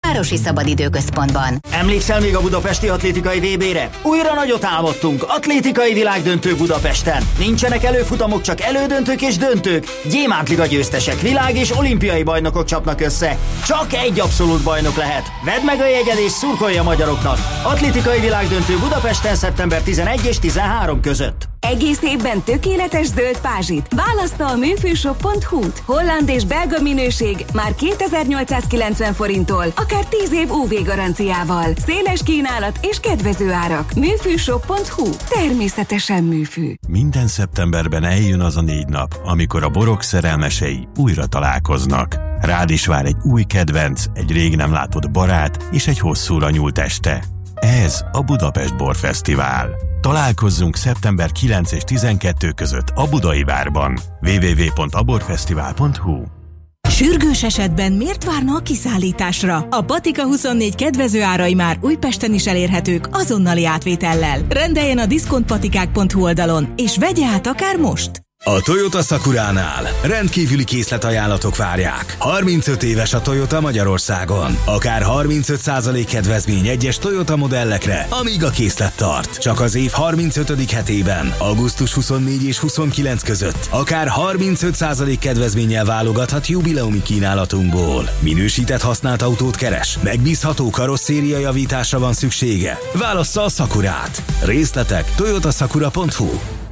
Városi Szabadidőközpontban. Emlékszel még a budapesti atlétikai VB-re? Újra nagyot álmodtunk, atlétikai világdöntő Budapesten. Nincsenek előfutamok, csak elődöntők és döntők. Gyémántliga győztesek, világ- és olimpiai bajnokok csapnak össze. Csak egy abszolút bajnok lehet. Vedd meg a jegyed és szurkolj a magyaroknak. Atlétikai világdöntő Budapesten szeptember 11 és 13 között. Egész évben tökéletes zöld pázsit. Választa a műfűshop.hu-t. Holland és belga minőség már 2890 forinttól, akár 10 év UV garanciával. Széles kínálat és kedvező árak. Műfűshop.hu. Természetesen műfű. Minden szeptemberben eljön az a 4 nap, amikor a borok szerelmesei újra találkoznak. Rád is vár egy új kedvenc, egy rég nem látott barát és egy hosszúra nyúlt este. Ez a Budapest Borfesztivál. Találkozzunk szeptember 9 és 12 között a Budai Várban. www.aborfesztivál.hu. Sürgős esetben miért várna a kiszállításra? A Patika 24 kedvező árai már Újpesten is elérhetők azonnali átvétellel. Rendeljen a diszkontpatikák.hu oldalon, és vegye át akár most! A Toyota Sakuránál rendkívüli készletajánlatok várják. 35 éves a Toyota Magyarországon. Akár 35% kedvezmény egyes Toyota modellekre, amíg a készlet tart. Csak az év 35. hetében, augusztus 24 és 29 között, akár 35% kedvezménnyel válogathat jubileumi kínálatunkból. Minősített használt autót keres, megbízható karosszéria javításra van szüksége. Válassza a Sakurát. Részletek toyotasakura.hu.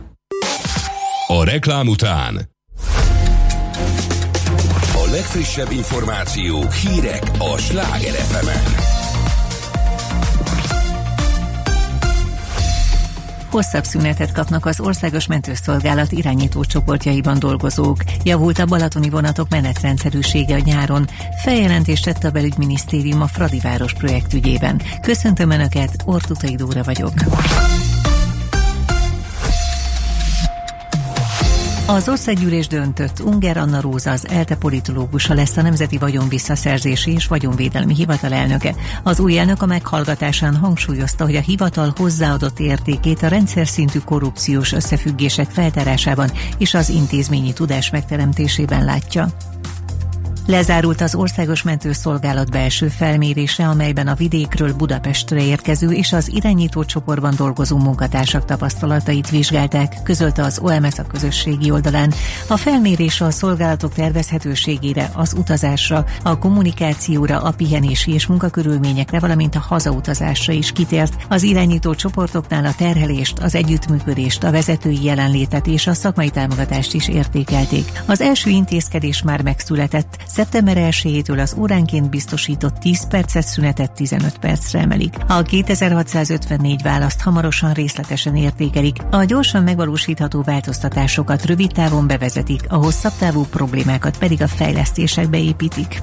A reklám után A legfrissebb információk, hírek a Sláger FM-en. Hosszabb szünetet kapnak az Országos Mentőszolgálat irányító csoportjaiban dolgozók. Javult a balatoni vonatok menetrendszerűsége a nyáron. Feljelentést tett a Belügyminisztérium a Fradiváros projektügyében. Köszöntöm Önöket, Ortutai Dóra vagyok. Az országgyűlés döntött, Unger Anna Róza, az ELTE politológusa lesz a Nemzeti Vagyonvisszaszerzési és Vagyonvédelmi Hivatal elnöke. Az új elnök a meghallgatásán hangsúlyozta, hogy a hivatal hozzáadott értékét a rendszer szintű korrupciós összefüggések feltárásában és az intézményi tudás megteremtésében látja. Lezárult az Országos Mentőszolgálat belső felmérése, amelyben a vidékről Budapestre érkező és az irányító csoportban dolgozó munkatársak tapasztalatait vizsgálták, közölte az OMS a közösségi oldalán. A felmérés a szolgálatok tervezhetőségére, az utazásra, a kommunikációra, a pihenési és munkakörülményekre, valamint a hazautazásra is kitért. Az irányító csoportoknál a terhelést, az együttműködést, a vezetői jelenlétet és a szakmai támogatást is értékelték. Az első intézkedés már megszületett. Szeptember 1-től az óránként biztosított 10 perces szünetet 15 percre emelik. A 2654 választ hamarosan részletesen értékelik. A gyorsan megvalósítható változtatásokat rövid távon bevezetik, a hosszabb távú problémákat pedig a fejlesztésekbe építik.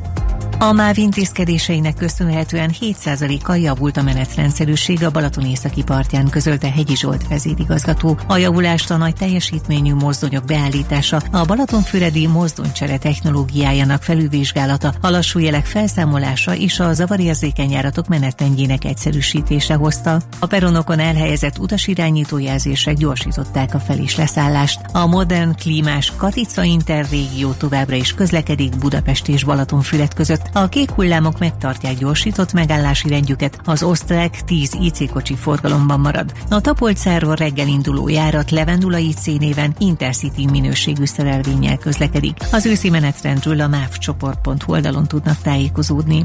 A MÁV intézkedéseinek köszönhetően 7%-kal javult a menetrendszerűség a Balaton északi partján, közölte Hegyi Zsolt vezérigazgató. A javulást a nagy teljesítményű mozdonyok beállítása, a Balatonfüredi mozdonycsere technológiájának felülvizsgálata, a lassú jelek felszámolása és a zavarérzékeny járatok menetrendjének egyszerűsítése hozta. A peronokon elhelyezett utasirányító jelzések gyorsították a fel- és leszállást. A modern klímás Katica Interrégió továbbra is közlekedik Budapest és Balatonfüred között. A kék hullámok megtartják gyorsított megállási rendjüket, az osztrák 10 IC kocsi forgalomban marad. A Tapolcáról reggel induló járat Levendula IC néven Intercity minőségű szerelvénnyel közlekedik. Az őszi menetrendről a mávcsoport.hu oldalon tudnak tájékozódni.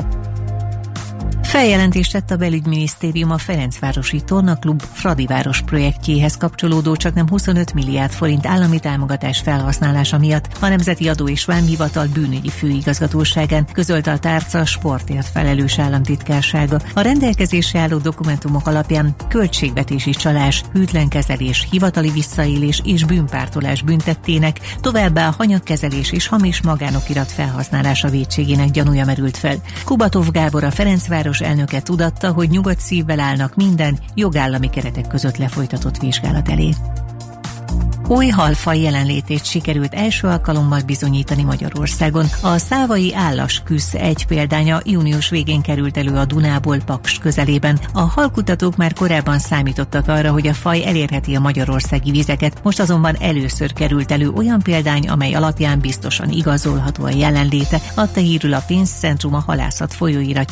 Feljelentést tett a Belügyminisztérium a Ferencvárosi Tornaklub Fradiváros projektjéhez kapcsolódó csaknem 25 milliárd forint állami támogatás felhasználása miatt a Nemzeti Adó és Vámhivatal bűnügyi főigazgatóságán, közölte a tárca sportért felelős államtitkársága. A rendelkezésre álló dokumentumok alapján költségvetési csalás, hűtlenkezelés, hivatali visszaélés és bűnpártolás büntettének, továbbá hanyagkezelés és hamis magánokirat felhasználása vétségének gyanúja merült fel. Kubatov Gábor, a Ferencváros elnöke tudatta, hogy nyugodt szívvel állnak minden jogállami keretek között lefolytatott vizsgálat elé. Új halfaj jelenlétét sikerült első alkalommal bizonyítani Magyarországon. A szávai állasküsz egy példánya június végén került elő a Dunából Paks közelében. A halkutatók már korábban számítottak arra, hogy a faj elérheti a magyarországi vizeket, most azonban először került elő olyan példány, amely alapján biztosan igazolható a jelenléte, adta hírül a Pénzcentrum a halászat folyóiratja